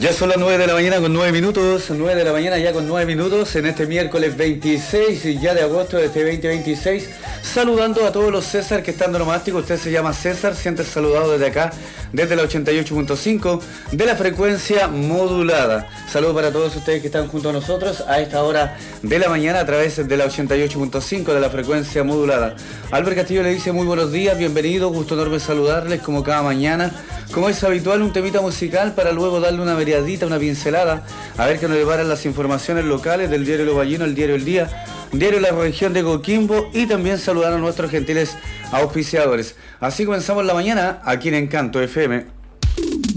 Ya son las 9 de la mañana con 9 minutos, 9 de la mañana ya con 9 minutos en este miércoles 26 ya de agosto de este 2026. Saludando a todos los César que están de Nomástico. Usted se llama César, siente saludado desde acá, desde la 88.5 de la frecuencia modulada. Saludos para todos ustedes que están junto a nosotros a esta hora de la mañana a través de la 88.5 de la frecuencia modulada. Albert Castillo le dice muy buenos días, bienvenido, gusto enorme saludarles como cada mañana. Como es habitual, un temita musical para luego darle una veriadita, una pincelada, a ver qué nos deparan las informaciones locales del diario Lo Ballino, el diario El Día, diario La Región de Coquimbo, y también saludar a nuestros gentiles auspiciadores. Así comenzamos la mañana aquí en Encanto FM.